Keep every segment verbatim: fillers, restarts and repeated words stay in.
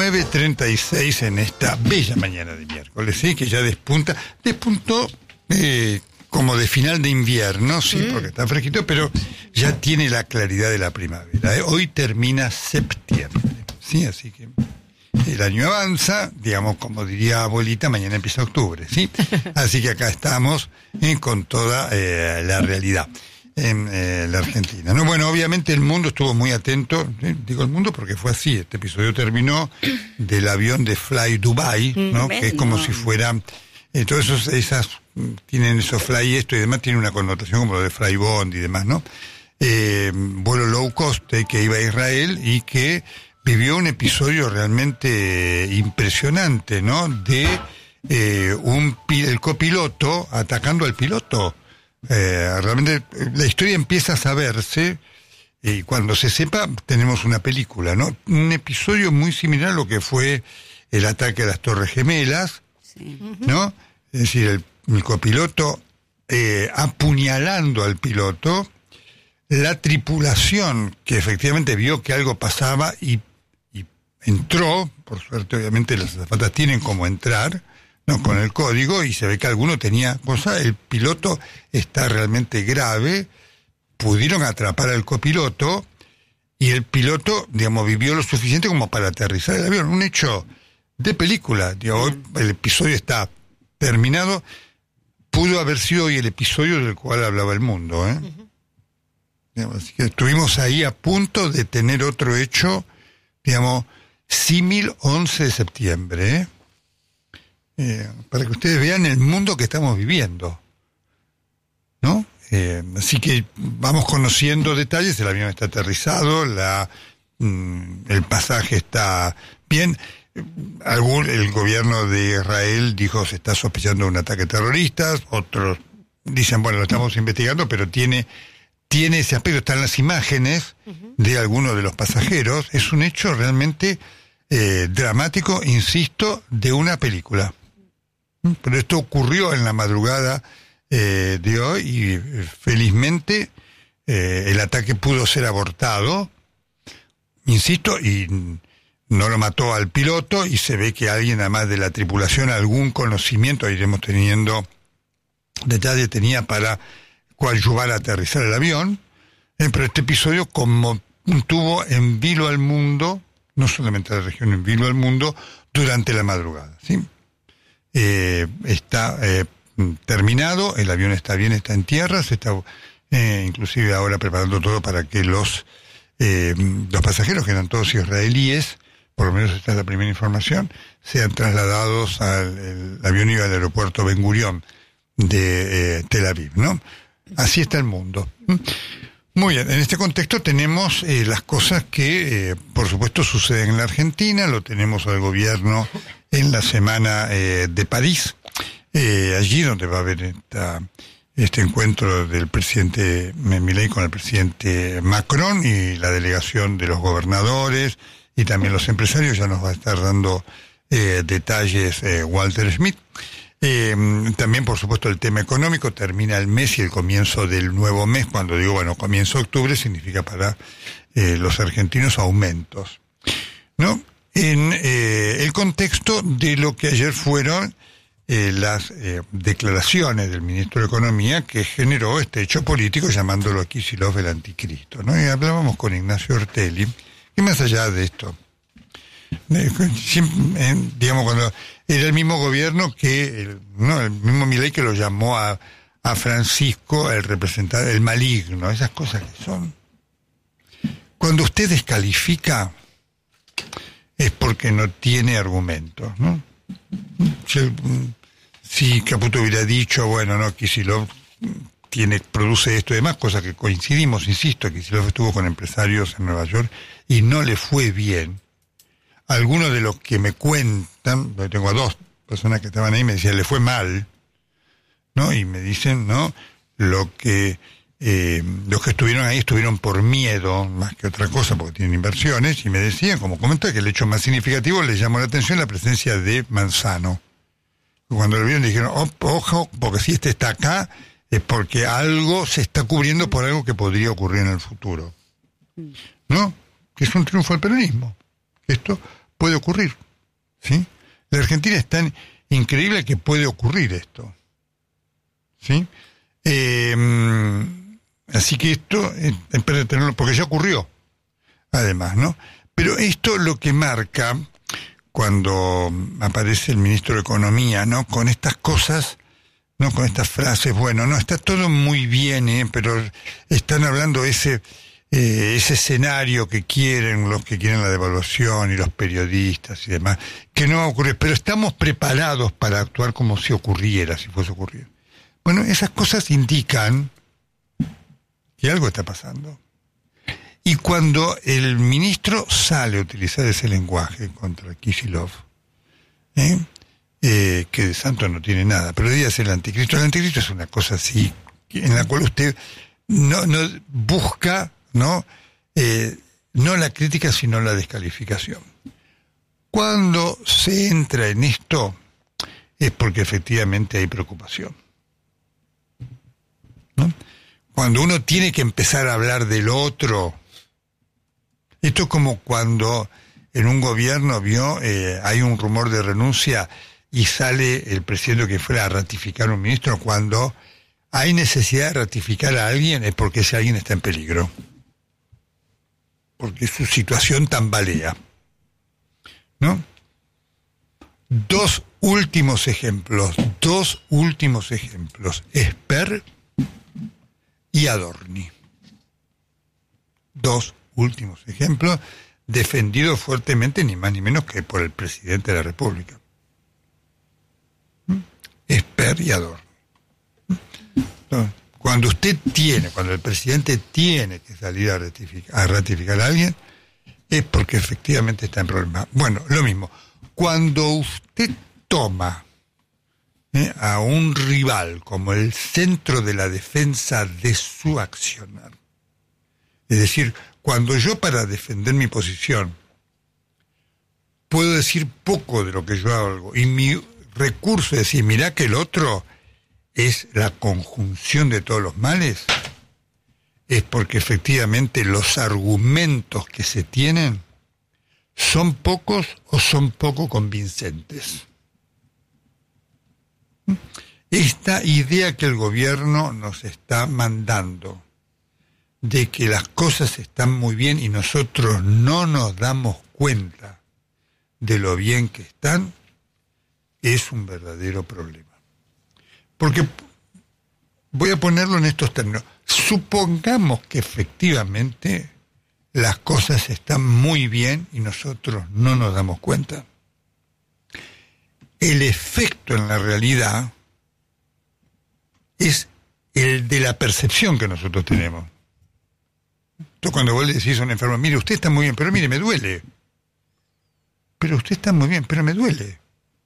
nueve treinta y seis en esta bella mañana de miércoles, ¿sí? Que ya despunta, despuntó eh, como de final de invierno, sí, mm. porque está fresquito, pero ya tiene la claridad de la primavera, ¿eh? Hoy termina septiembre, ¿sí? Así que el año avanza, digamos, como diría abuelita, mañana empieza octubre, ¿sí? Así que acá estamos eh, con toda eh, la realidad en eh, la Argentina, ¿no? Bueno, obviamente el mundo estuvo muy atento, ¿sí? Digo el mundo porque fue así. Este episodio terminó del avión de Fly Dubai, ¿no? Que es como si fuera, eh, todos esos, esas, tienen esos Fly esto y demás, tiene una connotación como lo de Fly Bond y demás, ¿no? Eh, vuelo low cost eh, que iba a Israel y que vivió un episodio realmente eh, impresionante, ¿no? De eh, un el copiloto atacando al piloto. Eh, realmente la historia empieza a saberse y cuando se sepa tenemos una película, ¿no? Un episodio muy similar a lo que fue el ataque a las Torres Gemelas, sí. ¿no? Es decir, el, el copiloto eh, apuñalando al piloto, la tripulación que efectivamente vio que algo pasaba y, y entró, por suerte obviamente las azafatas tienen como entrar, no, con el código, y se ve que alguno tenía cosa, el piloto está realmente grave, pudieron atrapar al copiloto, y el piloto, digamos, vivió lo suficiente como para aterrizar el avión, un hecho de película, digamos, el episodio está terminado, pudo haber sido hoy el episodio del cual hablaba el mundo, ¿eh? Uh-huh. Digamos, así que estuvimos ahí a punto de tener otro hecho, digamos, símil once de septiembre, ¿eh? Eh, para que ustedes vean el mundo que estamos viviendo, ¿no? Eh, así que vamos conociendo detalles. El avión está aterrizado, la mm, el pasaje está bien. Algún, el gobierno de Israel dijo se está sospechando de un ataque terrorista. Otros dicen, bueno, lo estamos investigando, pero tiene tiene ese aspecto. Están las imágenes uh-huh. de algunos de los pasajeros. Es un hecho realmente eh, dramático, insisto, de una película. Pero esto ocurrió en la madrugada eh, de hoy y eh, felizmente eh, el ataque pudo ser abortado, insisto, y no lo mató al piloto, y se ve que alguien, además de la tripulación, algún conocimiento, iremos teniendo detalles, tenía para coadyuvar a aterrizar el avión, eh, pero este episodio como tuvo en vilo al mundo, no solamente a la región, en vilo al mundo, durante la madrugada, ¿sí? Eh, está eh, terminado, el avión está bien, está en tierra, se está eh, inclusive ahora preparando todo para que los eh, los pasajeros, que eran todos israelíes, por lo menos esta es la primera información, sean trasladados al el avión iba al aeropuerto Ben Gurión de eh, Tel Aviv, ¿no? Así está el mundo. Muy bien, en este contexto tenemos eh, las cosas que, eh, por supuesto, suceden en la Argentina, lo tenemos al gobierno en la semana eh, de París, eh, allí donde va a haber esta, este encuentro del presidente Milei con el presidente Macron y la delegación de los gobernadores y también los empresarios, ya nos va a estar dando eh, detalles eh, Walter Schmidt. Eh, también, por supuesto, el tema económico, termina el mes y el comienzo del nuevo mes. Cuando digo, bueno, comienzo octubre, significa para eh, los argentinos aumentos, ¿no? En eh, el contexto de lo que ayer fueron eh, las eh, declaraciones del ministro de Economía, que generó este hecho político llamándolo a Kicillof el anticristo, ¿no? Y hablábamos con Ignacio Ortelli, que más allá de esto, eh, siempre, eh, digamos, cuando era el mismo gobierno que, el, no, el mismo Milei que lo llamó a, a Francisco el representante, el maligno, esas cosas que son. Cuando usted descalifica, es porque no tiene argumentos, ¿no? Si, si Caputo hubiera dicho, bueno, no, Kicillof tiene, produce esto y demás, cosas que coincidimos, insisto, Kicillof estuvo con empresarios en Nueva York y no le fue bien. Algunos de los que me cuentan, tengo a dos personas que estaban ahí, me decían, le fue mal, ¿no? Y me dicen, ¿no? Lo que, eh, los que estuvieron ahí estuvieron por miedo, más que otra cosa, porque tienen inversiones, y me decían, como comenta, que el hecho más significativo les llamó la atención la presencia de Manzano. Cuando lo vieron dijeron, oh, ojo, porque si este está acá, es porque algo se está cubriendo por algo que podría ocurrir en el futuro, ¿no? Que es un triunfo del peronismo. Esto puede ocurrir, ¿sí? La Argentina es tan increíble que puede ocurrir esto, ¿sí? Eh, así que esto, eh, para tenerlo, porque ya ocurrió, además, ¿no? Pero esto lo que marca, cuando aparece el ministro de Economía, ¿no? Con estas cosas, ¿no? Con estas frases, bueno, no, está todo muy bien, ¿eh? Pero están hablando de ese, eh, ese escenario que quieren, los que quieren la devaluación y los periodistas y demás, que no va a ocurrir, pero estamos preparados para actuar como si ocurriera, si fuese a ocurrir. Bueno, esas cosas indican que algo está pasando. Y cuando el ministro sale a utilizar ese lenguaje contra Kicillof, ¿eh? Eh, que de santo no tiene nada, pero debía ser el anticristo. El anticristo es una cosa así, en la cual usted no, no busca, ¿no? Eh, no la crítica, sino la descalificación. Cuando se entra en esto, es porque efectivamente hay preocupación, ¿no? Cuando uno tiene que empezar a hablar del otro, esto es como cuando en un gobierno vio, eh, hay un rumor de renuncia y sale el presidente que fuera a ratificar un ministro. Cuando hay necesidad de ratificar a alguien es porque ese alguien está en peligro, porque su situación tambalea, ¿no? Dos últimos ejemplos, dos últimos ejemplos, Esper y Adorni. Dos últimos ejemplos, defendidos fuertemente ni más ni menos que por el presidente de la República. ¿Mm? Esper y Adorni. ¿Mm? Cuando usted tiene, cuando el presidente tiene que salir a ratificar, a ratificar a alguien, es porque efectivamente está en problema. Bueno, lo mismo. Cuando usted toma ¿eh? a un rival como el centro de la defensa de su accionar, es decir, cuando yo para defender mi posición puedo decir poco de lo que yo hago y mi recurso es decir, mirá que el otro es la conjunción de todos los males, es porque efectivamente los argumentos que se tienen son pocos o son poco convincentes. Esta idea que el gobierno nos está mandando de que las cosas están muy bien y nosotros no nos damos cuenta de lo bien que están, es un verdadero problema. Porque, voy a ponerlo en estos términos, supongamos que efectivamente las cosas están muy bien y nosotros no nos damos cuenta. El efecto en la realidad es el de la percepción que nosotros tenemos. Entonces, cuando vos le decís a un enfermo, mire, usted está muy bien, pero mire, me duele. Pero usted está muy bien, pero me duele.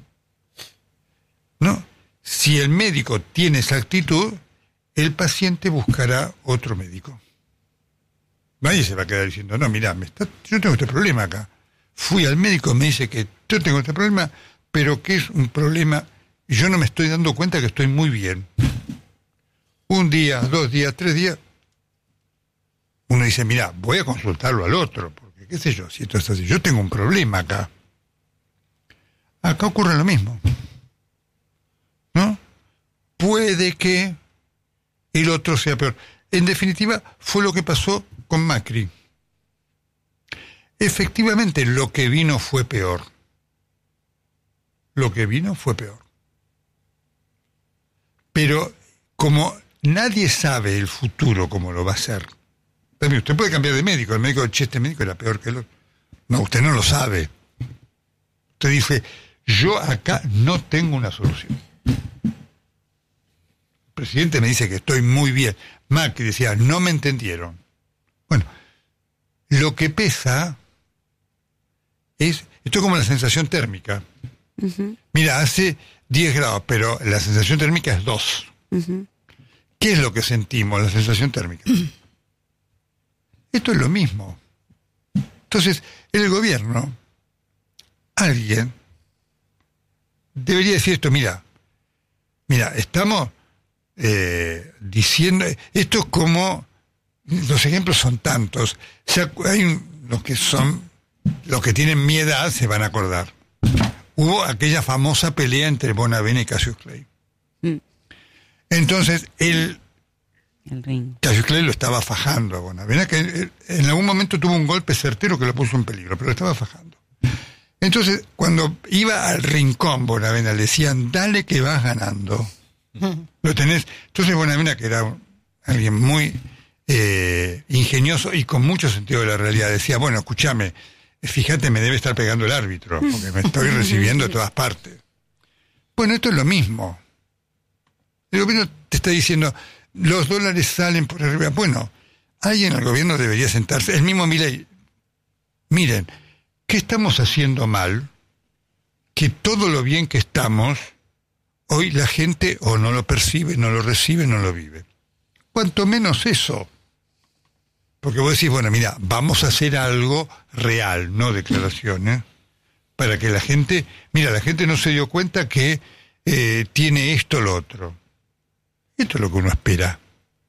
¿No? Si el médico tiene esa actitud, el paciente buscará otro médico. Nadie se va a quedar diciendo, no, mira, me está, yo tengo este problema acá. Fui al médico, me dice que yo tengo este problema, pero que es un problema, yo no me estoy dando cuenta que estoy muy bien. Un día, dos días, tres días, uno dice, mira, voy a consultarlo al otro, porque qué sé yo, si esto es así, yo tengo un problema acá. Acá ocurre lo mismo, ¿no? Puede que el otro sea peor. En definitiva, fue lo que pasó con Macri. Efectivamente, lo que vino fue peor. Lo que vino fue peor. Pero como nadie sabe el futuro cómo lo va a hacer, también usted puede cambiar de médico. El médico, che, este médico era peor que el otro. No, usted no lo sabe. Usted dice, yo acá no tengo una solución. El presidente me dice que estoy muy bien. Macri decía, no me entendieron. Bueno, lo que pesa es, esto es como la sensación térmica. Uh-huh. Mira, hace diez grados, pero la sensación térmica es dos. Uh-huh. ¿Qué es lo que sentimos, la sensación térmica? Uh-huh. Esto es lo mismo. Entonces, en el gobierno, alguien debería decir esto, mira, mira, estamos eh, diciendo, esto es como, los ejemplos son tantos, o sea, hay un, los que son los que tienen mi edad se van a acordar. Hubo aquella famosa pelea entre Bonavena y Cassius Clay. Mm. Entonces, él, el ring. Cassius Clay lo estaba fajando a Bonavena, que en algún momento tuvo un golpe certero que lo puso en peligro, pero lo estaba fajando. Entonces, cuando iba al rincón Bonavena, le decían, dale que vas ganando. Lo tenés. Entonces Bonavena, que era alguien muy eh, ingenioso y con mucho sentido de la realidad, decía, bueno, escúchame, fíjate, me debe estar pegando el árbitro, porque me estoy recibiendo de todas partes. Bueno, esto es lo mismo. El gobierno te está diciendo, los dólares salen por arriba. Bueno, alguien en el gobierno debería sentarse. El mismo Milei. Miren, ¿qué estamos haciendo mal? Que todo lo bien que estamos, hoy la gente o no lo percibe, no lo recibe, no lo vive. Cuanto menos eso. Porque vos decís, bueno, mira, vamos a hacer algo real, no declaraciones, para que la gente, mira, la gente no se dio cuenta que eh, tiene esto o lo otro. Esto es lo que uno espera.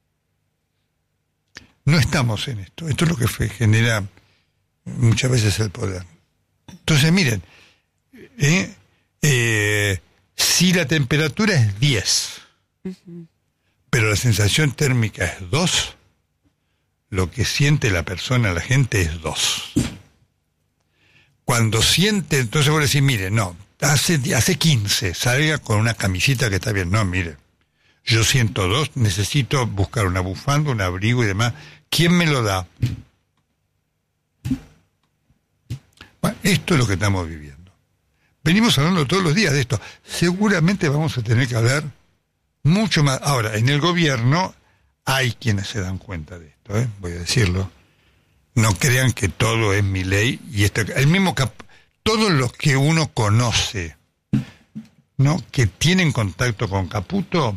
No estamos en esto. Esto es lo que genera muchas veces el poder. Entonces, miren, eh, eh, si la temperatura es diez, uh-huh. pero la sensación térmica es dos, lo que siente la persona, la gente, es dos. Cuando siente, entonces vos decís, mire, no, hace, hace quince, salga con una camisita que está bien. No, mire, yo siento dos, necesito buscar una bufanda, un abrigo y demás. ¿Quién me lo da? Bueno, esto es lo que estamos viviendo. Venimos hablando todos los días de esto. Seguramente vamos a tener que hablar mucho más. Ahora, en el gobierno hay quienes se dan cuenta de esto, ¿eh? Voy a decirlo. No crean que todo es Milei y esto, el mismo cap, todos los que uno conoce, ¿no? Que tienen contacto con Caputo,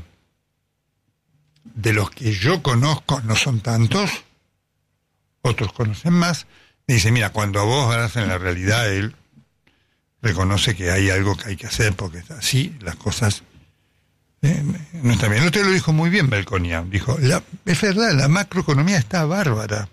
de los que yo conozco, no son tantos, otros conocen más, me dicen, mira, cuando a vos hablas en la realidad, él reconoce que hay algo que hay que hacer, porque así las cosas eh, no están bien. Usted lo dijo muy bien, Melconian, dijo, la, es verdad, la macroeconomía está bárbara.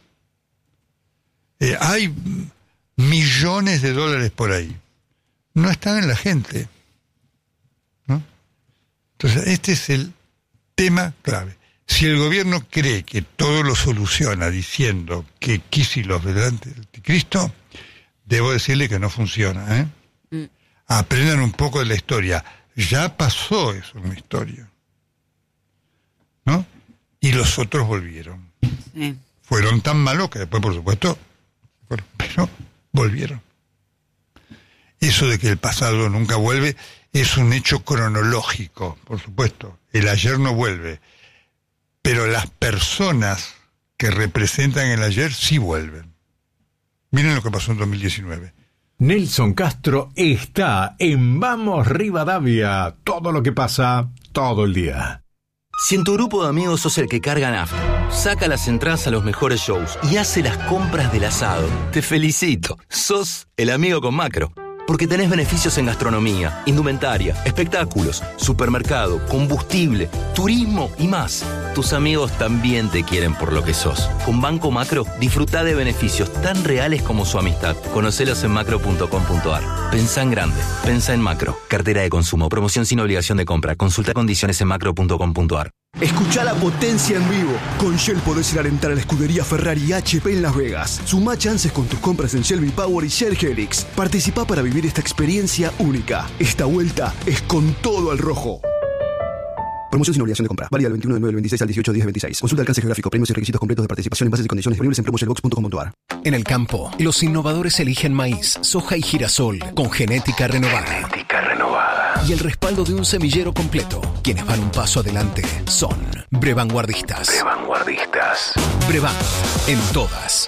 Eh, hay millones de dólares por ahí. No están en la gente, ¿no? Entonces, este es el tema clave. Si el gobierno cree que todo lo soluciona diciendo que Kicillof delante del anticristo, debo decirle que no funciona, ¿eh? Mm. Aprendan un poco de la historia. Ya pasó eso en la historia, ¿no? Y los otros volvieron. Sí. Fueron tan malos que después, por supuesto, fueron, pero volvieron. Eso de que el pasado nunca vuelve es un hecho cronológico, por supuesto. El ayer no vuelve. Pero las personas que representan el ayer sí vuelven. Miren lo que pasó en dos mil diecinueve. Nelson Castro está en Vamos Rivadavia. Todo lo que pasa, todo el día. Si en tu grupo de amigos sos el que carga nafta, saca las entradas a los mejores shows y hace las compras del asado, te felicito. Sos el amigo con Macro. Porque tenés beneficios en gastronomía, indumentaria, espectáculos, supermercado, combustible, turismo y más. Tus amigos también te quieren por lo que sos. Con Banco Macro, disfrutá de beneficios tan reales como su amistad. Conocelos en macro punto com punto a r. Pensá en grande. Pensá en Macro. Cartera de consumo. Promoción sin obligación de compra. Consulta condiciones en macro punto com punto a r. Escuchá la potencia en vivo. Con Shell podés ir a alentar a la escudería Ferrari y H P en Las Vegas. Sumá chances con tus compras en Shell V-Power y Shell Helix. Participá para vivir esta experiencia única. Esta vuelta es con todo al rojo. Promoción sin obligación de compra. Válida del veintiuno de nueve del veintiséis al dieciocho de diez del veintiséis. Consulta alcance geográfico, premios y requisitos completos de participación en bases y condiciones disponibles en promoshellbox punto com punto a r. En el campo, los innovadores eligen maíz, soja y girasol con genética renovada. Genética renovada. Y el respaldo de un semillero completo. Quienes van un paso adelante son Brevanguardistas. Brevanguardistas. Brevan, en todas.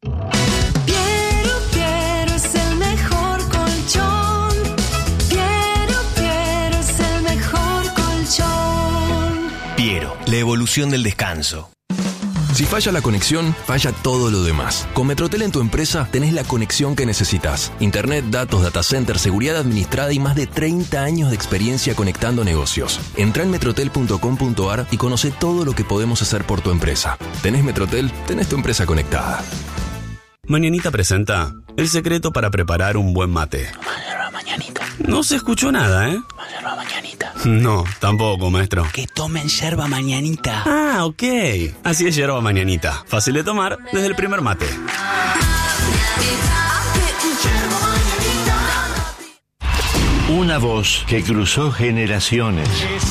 Piero, la evolución del descanso. Si falla la conexión, falla todo lo demás. Con Metrotel en tu empresa tenés la conexión que necesitas. Internet, datos, data center, seguridad administrada y más de treinta años de experiencia conectando negocios. Entrá en metrotel punto com punto a r y conoce todo lo que podemos hacer por tu empresa. ¿Tenés Metrotel? Tenés tu empresa conectada. Mañanita presenta el secreto para preparar un buen mate. Toma yerba mañanita. No se escuchó nada, ¿eh? Toma yerba mañanita. No, tampoco, maestro. Que tomen yerba mañanita. Ah, ok. Así es yerba mañanita. Fácil de tomar desde el primer mate. Una voz que cruzó generaciones.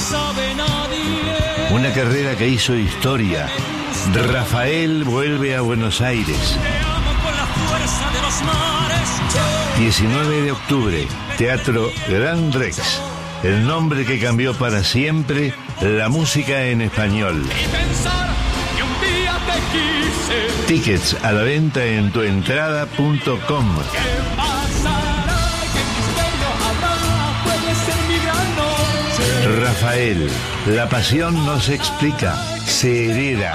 Una carrera que hizo historia. Rafael vuelve a Buenos Aires. diecinueve de octubre, Teatro Gran Rex. El nombre que cambió para siempre la música en español. Tickets a la venta en tuentrada punto com. Rafael, la pasión no se explica, se hereda.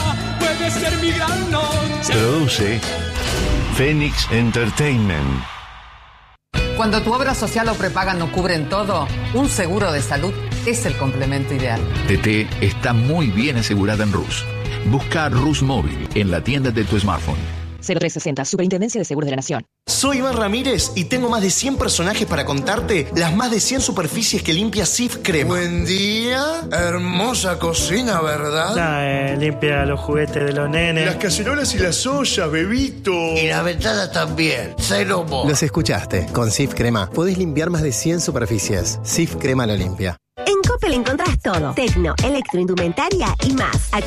Produce Phoenix Entertainment. Cuando tu obra social o prepaga no cubren todo, un seguro de salud es el complemento ideal. T T está muy bien asegurada en Rus. Busca Rus Móvil en la tienda de tu smartphone. cero tres sesenta, Superintendencia de Seguros de la Nación. Soy Iván Ramírez y tengo más de cien personajes para contarte las más de cien superficies que limpia Sif Crema. Buen día, hermosa cocina, ¿verdad? Nah, eh, limpia los juguetes de los nenes. Las cacerolas y las ollas, bebito. Y la ventana también, cero mo. Los escuchaste, con Sif Crema podés limpiar más de cien superficies. Sif Crema lo limpia. En Coppel encontrás todo. Tecno, electroindumentaria y más.